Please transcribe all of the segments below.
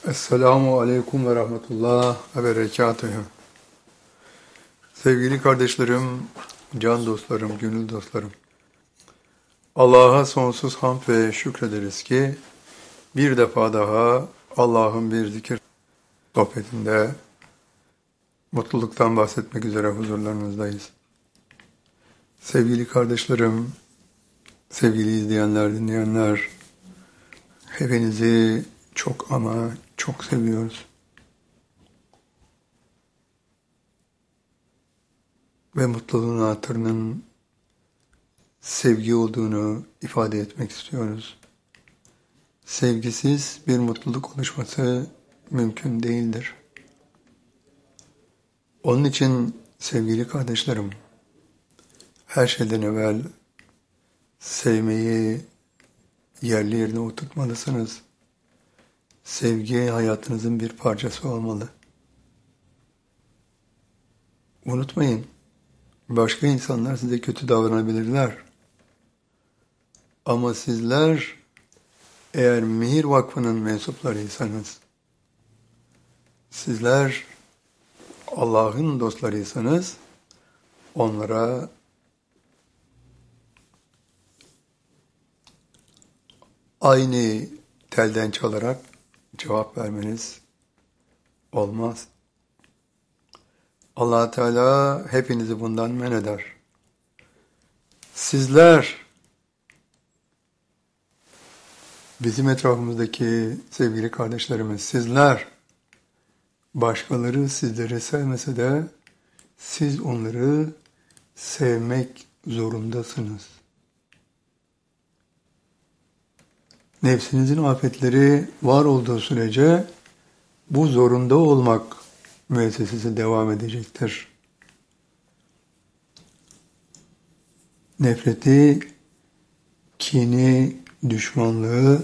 Esselamu Aleyküm ve Rahmetullah ve Berekatühü. Sevgili kardeşlerim, can dostlarım, gönül dostlarım. Allah'a sonsuz hamd ve şükrederiz ki bir defa daha Allah'ın bir zikir sohbetinde mutluluktan bahsetmek üzere huzurlarınızdayız. Sevgili kardeşlerim, sevgili izleyenler, dinleyenler, hepinizi çok ama çok seviyoruz. Ve mutluluğun anahtarının sevgi olduğunu ifade etmek istiyoruz. Sevgisiz bir mutluluk oluşması mümkün değildir. Onun için sevgili kardeşlerim, her şeyden evvel sevmeyi yerli yerine oturtmalısınız. Sevgi hayatınızın bir parçası olmalı. Unutmayın, başka insanlar size kötü davranabilirler. Ama sizler eğer Mihir Vakfı'nın mensuplarıysanız, sizler Allah'ın dostlarıysanız, onlara aynı telden çalarak cevap vermeniz olmaz. Allah Teala hepinizi bundan men eder. Sizler, bizim etrafımızdaki sevgili kardeşlerimiz, sizler, başkaları sizleri sevmese de siz onları sevmek zorundasınız. Nefsinizin afetleri var olduğu sürece bu zorunda olmak müessesesi devam edecektir. Nefreti, kini, düşmanlığı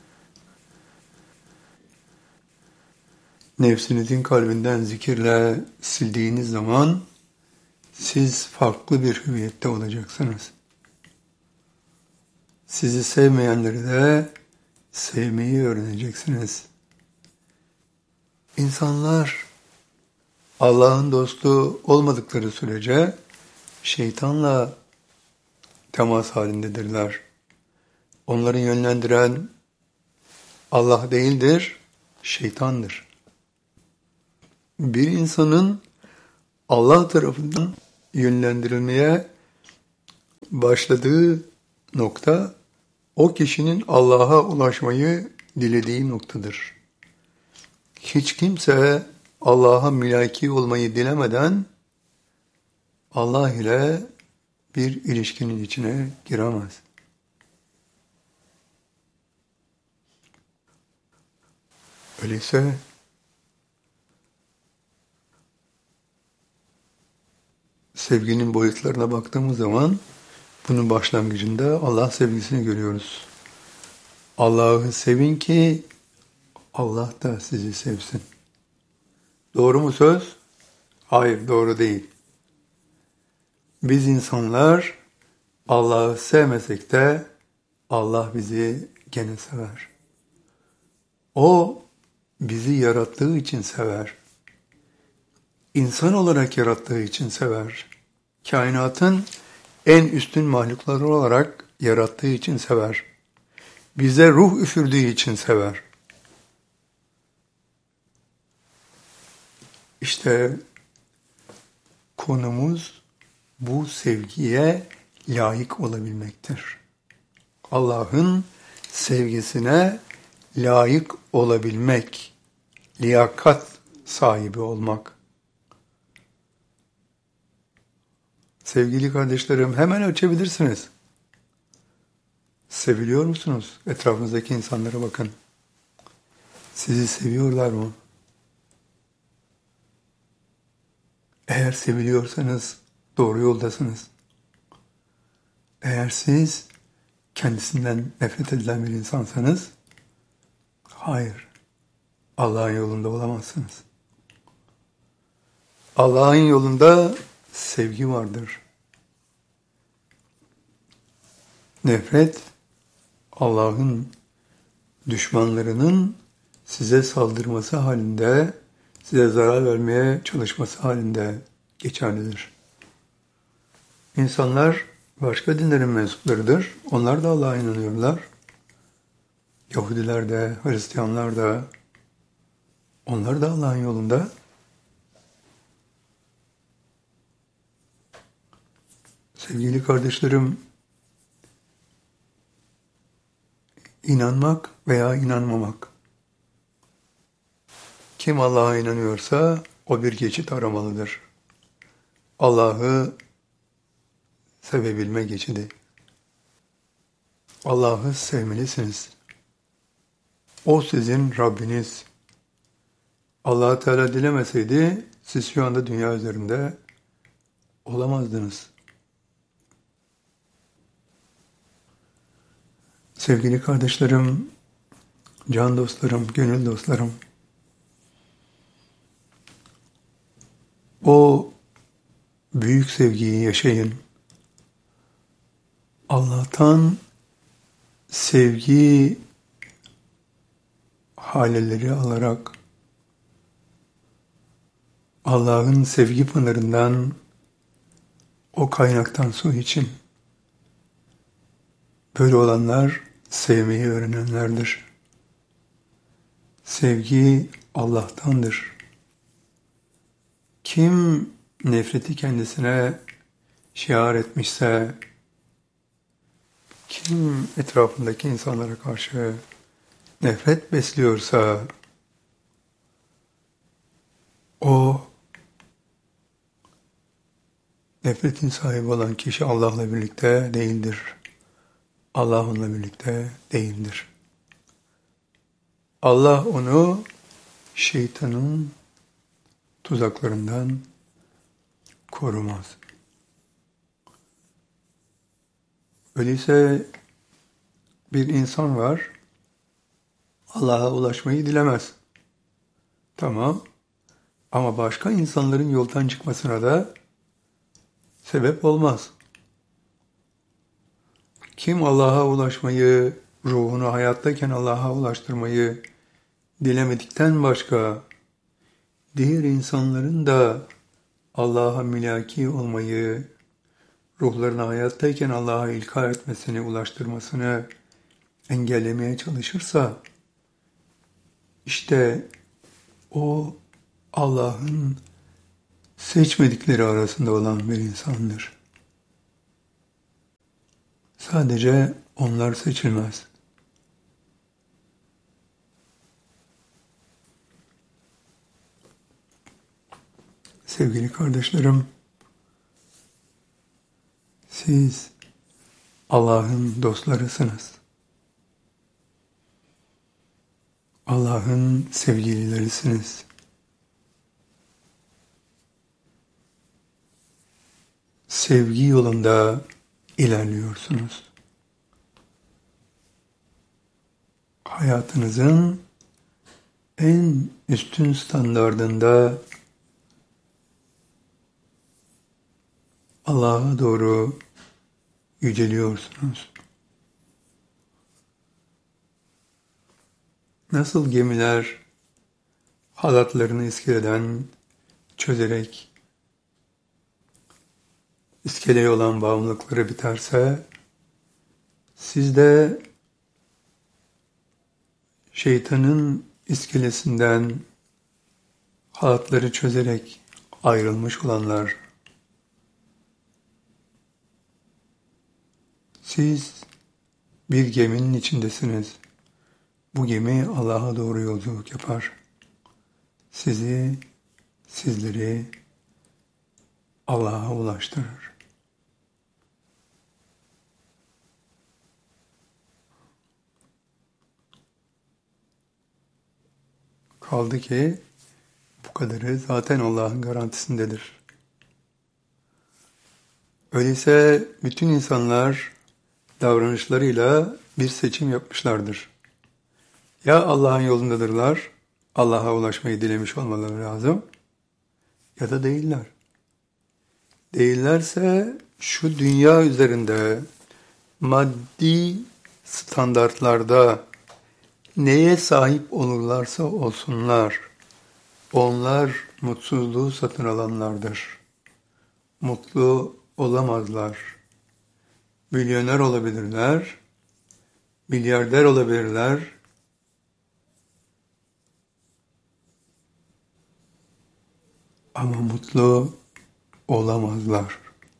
nefsinizin kalbinden zikirle sildiğiniz zaman siz farklı bir hüviyette olacaksınız. Sizi sevmeyenleri de sevmeyi öğreneceksiniz. İnsanlar Allah'ın dostu olmadıkları sürece şeytanla temas halindedirler. Onları yönlendiren Allah değildir, şeytandır. Bir insanın Allah tarafından yönlendirilmeye başladığı nokta, o kişinin Allah'a ulaşmayı dilediği noktadır. Hiç kimse Allah'a mülaki olmayı dilemeden Allah ile bir ilişkinin içine giremez. Öyleyse sevginin boyutlarına baktığımız zaman bunun başlangıcında Allah sevgisini görüyoruz. Allah'ı sevin ki Allah da sizi sevsin. Doğru mu söz? Hayır, doğru değil. Biz insanlar Allah'ı sevmesek de Allah bizi gene sever. O bizi yarattığı için sever. İnsan olarak yarattığı için sever. Kainatın en üstün mahlukları olarak yarattığı için sever. Bize ruh üfürdüğü için sever. İşte konumuz bu sevgiye layık olabilmektir. Allah'ın sevgisine layık olabilmek, liyakat sahibi olmak. Sevgili kardeşlerim, hemen ölçebilirsiniz. Seviliyor musunuz? Etrafınızdaki insanlara bakın. Sizi seviyorlar mı? Eğer seviliyorsanız doğru yoldasınız. Eğer siz kendisinden nefret edilen bir insansanız, hayır, Allah'ın yolunda olamazsınız. Allah'ın yolunda sevgi vardır. Nefret, Allah'ın düşmanlarının size saldırması halinde, size zarar vermeye çalışması halinde geçerlidir. İnsanlar başka dinlerin mensuplarıdır. Onlar da Allah'a inanıyorlar. Yahudiler de, Hristiyanlar da, onlar da Allah'ın yolunda. Sevgili kardeşlerim, inanmak veya inanmamak. Kim Allah'a inanıyorsa o bir geçit aramalıdır. Allah'ı sevebilme geçidi. Allah'ı sevmelisiniz. O sizin Rabbiniz. Allah Teala dilemeseydi siz şu anda dünya üzerinde olamazdınız. Sevgili kardeşlerim, can dostlarım, gönül dostlarım, o büyük sevgiyi yaşayın. Allah'tan sevgi haleleri alarak Allah'ın sevgi pınarından, o kaynaktan su için. Böyle olanlar sevmeyi öğrenenlerdir. Sevgi Allah'tandır. Kim nefreti kendisine şiar etmişse, kim etrafındaki insanlara karşı nefret besliyorsa, o nefretin sahibi olan kişi Allah'la birlikte değildir. Allah onunla birlikte değildir. Allah onu şeytanın tuzaklarından korumaz. Öyleyse bir insan var, Allah'a ulaşmayı dilemez. Tamam, ama başka insanların yoldan çıkmasına da sebep olmaz. Kim Allah'a ulaşmayı, ruhunu hayattayken Allah'a ulaştırmayı dilemedikten başka, diğer insanların da Allah'a mülaki olmayı, ruhlarını hayattayken Allah'a ilka etmesini, ulaştırmasını engellemeye çalışırsa, işte o Allah'ın seçmedikleri arasında olan bir insandır. Sadece onlar seçilmez. Sevgili kardeşlerim, siz Allah'ın dostlarısınız. Allah'ın sevgililerisiniz. Sevgi yolunda ilerliyorsunuz. Hayatınızın en üstün standardında Allah'a doğru yüceliyorsunuz. Nasıl gemiler halatlarını iskeleden çözerek iskeleye olan bağımlılıkları biterse, siz de şeytanın iskelesinden halatları çözerek ayrılmış olanlar, siz bir geminin içindesiniz. Bu gemi Allah'a doğru yolculuk yapar. Sizleri Allah'a ulaştırır. Kaldı ki bu kadarı zaten Allah'ın garantisindedir. Öyleyse bütün insanlar davranışlarıyla bir seçim yapmışlardır. Ya Allah'ın yolundadırlar, Allah'a ulaşmayı dilemiş olmaları lazım, ya da değiller. Değillerse şu dünya üzerinde maddi standartlarda Neye sahip olurlarsa olsunlar, onlar mutsuzluğu satın alanlardır. Mutlu olamazlar. Milyoner olabilirler, milyarder olabilirler, ama mutlu olamazlar.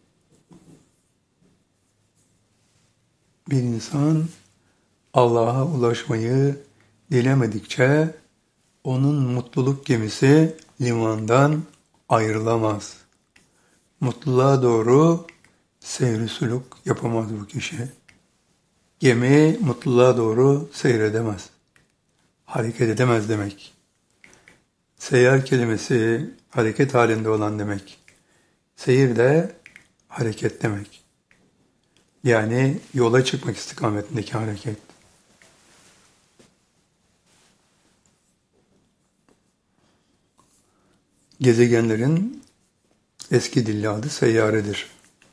Bir insan Allah'a ulaşmayı dilemedikçe onun mutluluk gemisi limandan ayrılamaz. Mutluluğa doğru seyri suluk yapamaz bu kişi. Gemi mutluluğa doğru seyredemez. Hareket edemez demek. Seyyar kelimesi hareket halinde olan demek. Seyir de hareket demek. Yani yola çıkmak istikametindeki hareket. Gezegenlerin eski dilli adı seyyaredir.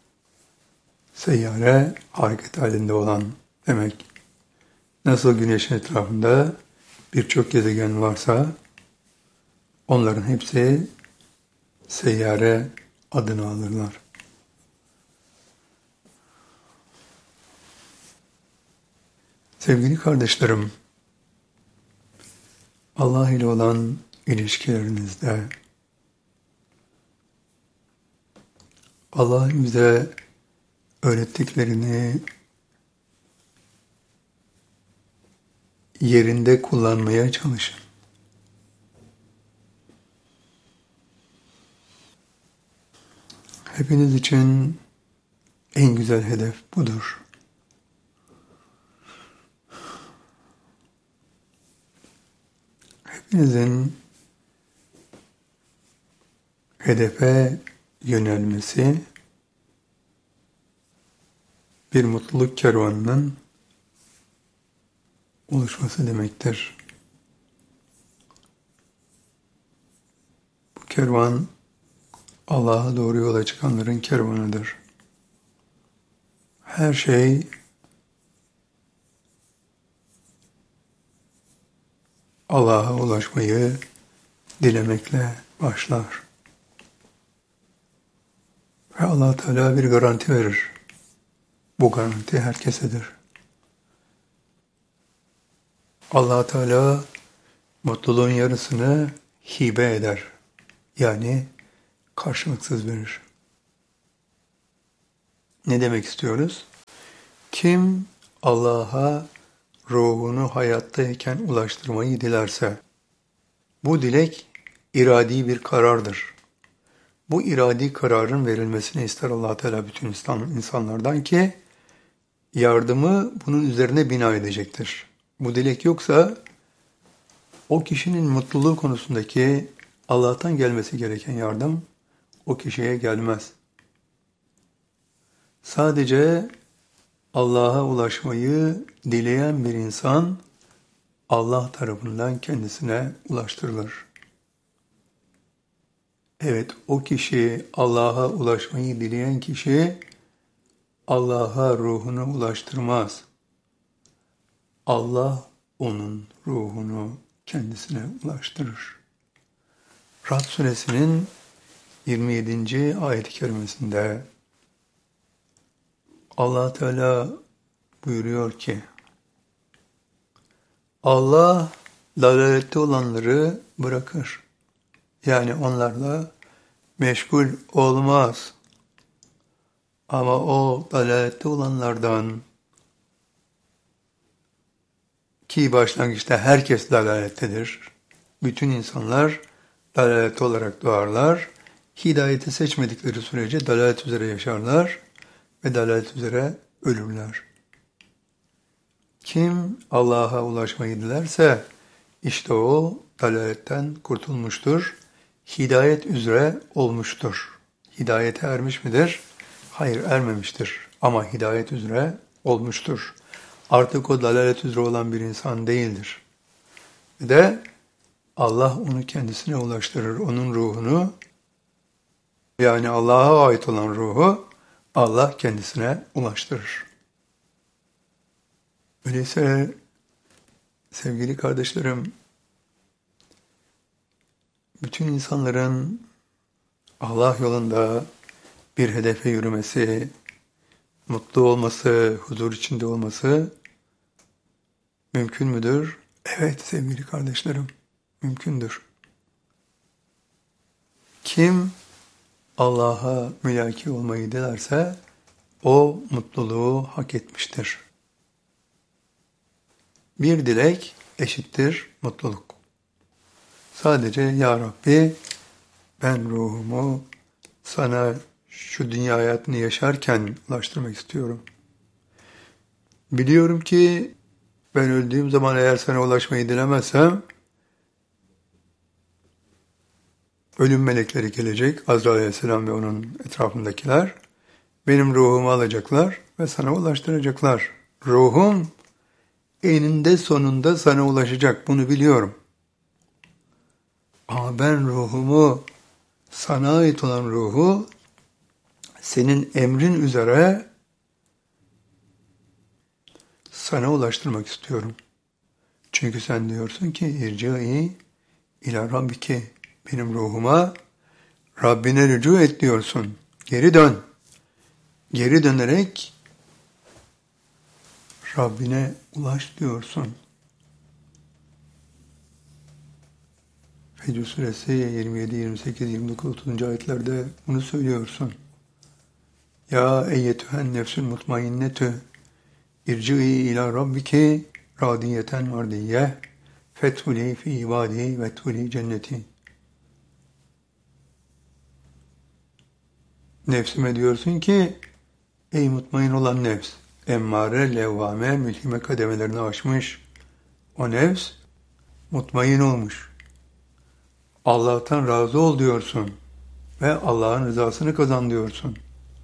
Seyyare hareket halinde olan demek. Nasıl Güneş'in etrafında birçok gezegen varsa onların hepsi seyyare adını alırlar. Sevgili kardeşlerim, Allah ile olan ilişkilerinizde Allah'ın bize öğrettiklerini yerinde kullanmaya çalışın. Hepiniz için en güzel hedef budur. Hepinizin hedefe yönelmesi bir mutluluk kervanının oluşması demektir. Bu kervan Allah'a doğru yola çıkanların kervanıdır. Her şey Allah'a ulaşmayı dilemekle başlar. Ve Allah Teala bir garanti verir. Bu garanti herkesedir. Allah Teala mutluluğun yarısını hibe eder. Yani karşılıksız verir. Ne demek istiyoruz? Kim Allah'a ruhunu hayattayken ulaştırmayı dilerse, bu dilek iradi bir karardır. Bu iradi kararın verilmesini ister Allah Teala bütün insanlardan ki yardımı bunun üzerine bina edecektir. Bu dilek yoksa o kişinin mutluluğu konusundaki Allah'tan gelmesi gereken yardım o kişiye gelmez. Sadece Allah'a ulaşmayı dileyen bir insan Allah tarafından kendisine ulaştırılır. Evet, o kişi Allah'a ulaşmayı dileyen kişi Allah'a ruhunu ulaştırmaz. Allah onun ruhunu kendisine ulaştırır. Rad suresinin 27. ayet-i kerimesinde Allah Teala buyuruyor ki, Allah dalalette olanları bırakır. Yani onlarla meşgul olmaz. Ama o dalalette olanlardan, ki başlangıçta herkes dalalettedir. Bütün insanlar dalalet olarak doğarlar. Hidayeti seçmedikleri sürece dalalet üzere yaşarlar ve dalalet üzere ölürler. Kim Allah'a ulaşmayı dilerse işte o dalaletten kurtulmuştur. Hidayet üzere olmuştur. Hidayete ermiş midir? Hayır, ermemiştir. Ama hidayet üzere olmuştur. Artık o dalalet üzere olan bir insan değildir. Ve de Allah onu kendisine ulaştırır. Onun ruhunu, yani Allah'a ait olan ruhu Allah kendisine ulaştırır. Öyleyse Sevgili kardeşlerim, bütün insanların Allah yolunda bir hedefe yürümesi, mutlu olması, huzur içinde olması mümkün müdür? Evet sevgili kardeşlerim, mümkündür. Kim Allah'a mülaki olmayı dilerse o mutluluğu hak etmiştir. Bir dilek eşittir mutluluk. Sadece Ya Rabbi, ben ruhumu sana şu dünya hayatını yaşarken ulaştırmak istiyorum. Biliyorum ki ben öldüğüm zaman eğer sana ulaşmayı dilemezsem ölüm melekleri gelecek, Azrail Aleyhisselam ve onun etrafındakiler benim ruhumu alacaklar ve sana ulaştıracaklar. Ruhum eninde sonunda sana ulaşacak, bunu biliyorum. Ama ben ruhumu, sana ait olan ruhu senin emrin üzere sana ulaştırmak istiyorum. Çünkü sen diyorsun ki irci'i ila rabbike, benim ruhuma Rabbine rücu et diyorsun. Geri dön. Geri dönerek Rabbine ulaş diyorsun. Fecr suresi 27, 28, 29, 30. ayetlerde bunu söylüyorsun. Ya eyyetühen nefsül mutmainnetü irci'i ila rabbike radiyeten mardiyye fethuli fi ibadi veethuli cenneti. Nefsime diyorsun ki ey mutmain olan nefs, emmare, levvame, mülhime kademelerini aşmış o nefs mutmain olmuş. Allah'tan razı ol diyorsun ve Allah'ın rızasını kazan diyorsun.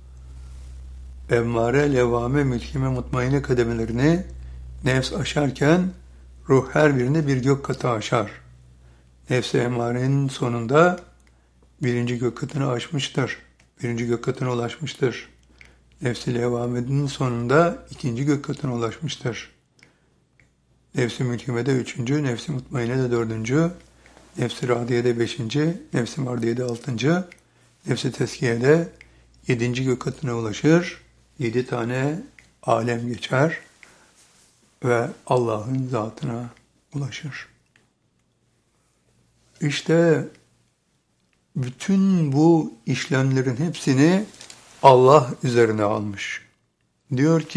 Emmare, levvame, mülhime, mutmaine kademelerini nefs aşarken ruh her birini bir gök katı aşar. Nefs-i emmarenin sonunda birinci gök katını aşmıştır. Birinci gök katına ulaşmıştır. Nefs-i levvamenin sonunda ikinci gök katına ulaşmıştır. Nefs-i mülhimede üçüncü, nefs-i mutmainede dördüncü, nefs-i radiyede beşinci, nefs-i mardiyede altıncı, nefs-i teskiyede yedinci gök katına ulaşır. 7 tane alem geçer ve Allah'ın zatına ulaşır. İşte bütün bu işlemlerin hepsini Allah üzerine almış. Diyor ki